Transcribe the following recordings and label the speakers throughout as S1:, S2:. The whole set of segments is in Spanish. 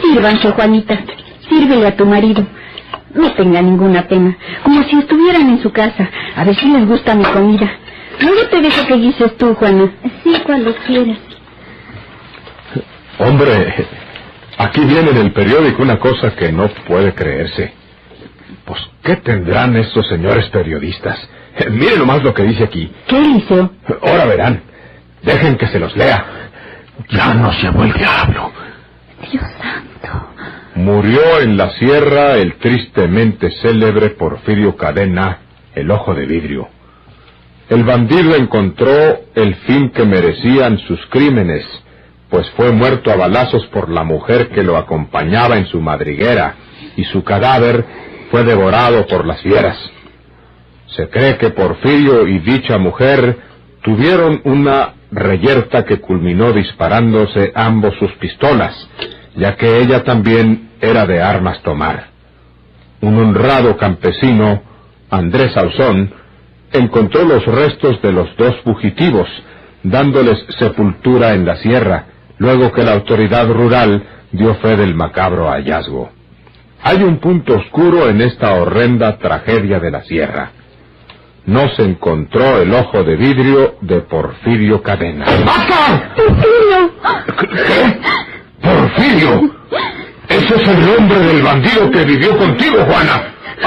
S1: Sírvanse, Juanita. Sírvele a tu marido. No tenga ninguna pena. Como si estuvieran en su casa. A ver si les gusta mi comida. Luego te dejo que guises tú, Juana.
S2: Sí, cuando quieras.
S3: Hombre, aquí viene en el periódico una cosa que no puede creerse. Pues, ¿qué tendrán estos señores periodistas? Miren nomás lo que dice aquí.
S1: ¿Qué, Eliseo?
S3: Ahora verán. Dejen que se los lea. Ya nos llevó el diablo.
S2: Dios santo.
S3: Murió en la sierra el tristemente célebre Porfirio Cadena, el Ojo de Vidrio. El bandido encontró el fin que merecían sus crímenes, pues fue muerto a balazos por la mujer que lo acompañaba en su madriguera, y su cadáver fue devorado por las fieras. Se cree que Porfirio y dicha mujer tuvieron una reyerta que culminó disparándose ambos sus pistolas, ya que ella también era de armas tomar. Un honrado campesino, Andrés Ausón, encontró los restos de los dos fugitivos, dándoles sepultura en la sierra, luego que la autoridad rural dio fe del macabro hallazgo. Hay un punto oscuro en esta horrenda tragedia de la sierra. No se encontró el Ojo de Vidrio de Porfirio Cadena. ¡Basta!
S2: ¡Porfirio!
S3: ¿Qué? ¡Porfirio! Ese es el nombre del bandido que vivió contigo, Juana.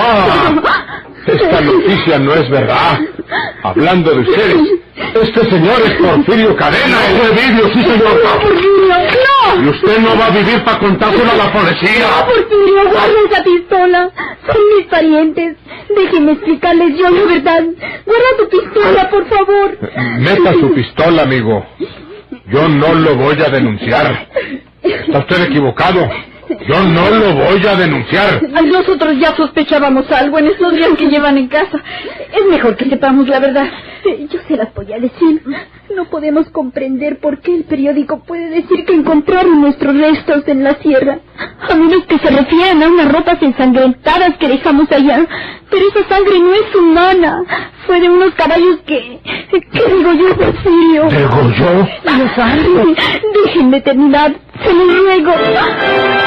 S3: ¡Ah! Esta noticia no es verdad. Hablando de ustedes, este señor es Porfirio Cadena, Ojo de Vidrio, sí señor.
S2: ¡Porfirio! ¡No!
S3: Y usted no va a vivir para contárselo a la policía.
S2: ¡No, Porfirio! ¡Guarda esa pistola! Son mis parientes. Déjenme explicarles yo la verdad. Guarda tu pistola, por favor.
S3: Meta su pistola, amigo. Yo no lo voy a denunciar. Está usted equivocado. Yo no lo voy a denunciar.
S1: Ay, nosotros ya sospechábamos algo en estos días que llevan en casa. Es mejor que sepamos la verdad.
S2: Yo se las voy a decir. No podemos comprender por qué el periódico puede decir que encontraron nuestros restos en la sierra, a menos que se refieran a unas ropas ensangrentadas que dejamos allá. Pero esa sangre no es humana. Fue de unos caballos que digo yo, Porfirio.
S3: ¿Digo yo?
S2: Dios santo. Déjenme terminar. Se lo ruego.